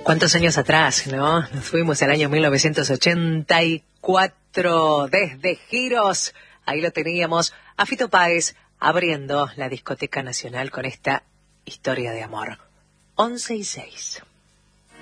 ¿Cuántos años atrás, no? Nos fuimos al año 1984 desde Giros. Ahí lo teníamos a Fito Páez abriendo la Discoteca Nacional con esta historia de amor. 11:06.